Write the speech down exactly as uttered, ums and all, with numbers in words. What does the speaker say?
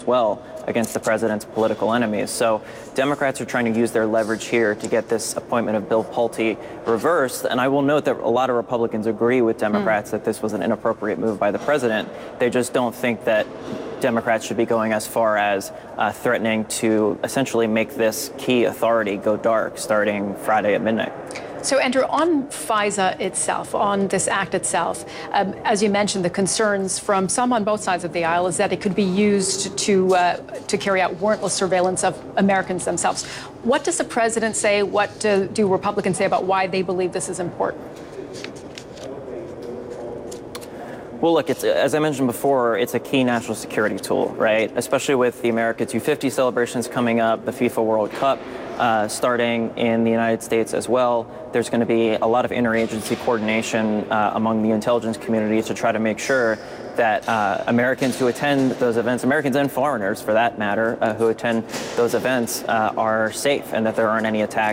well against the president's political enemies. So Democrats are trying to use their leverage here to get this appointment of Bill Pulte reversed. And I will note that a lot of Republicans agree with Democrats mm. that this was an inappropriate move by the president. They just don't think that Democrats should be going as far as uh, threatening to essentially make this key authority go dark starting Friday at midnight. So, Andrew, on FISA itself, on this act itself, um, as you mentioned, the concerns from some on both sides of the aisle is that it could be used to uh, to carry out warrantless surveillance of Americans themselves. What does the president say? What do, do Republicans say about why they believe this is important? Well, look, it's, as I mentioned before, it's a key national security tool, right? Especially with the America two fifty celebrations coming up, the FIFA World Cup uh, starting in the United States as well. There's going to be a lot of interagency coordination uh, among the intelligence community to try to make sure that uh, Americans who attend those events, Americans and foreigners for that matter, uh, who attend those events uh, are safe and that there aren't any attacks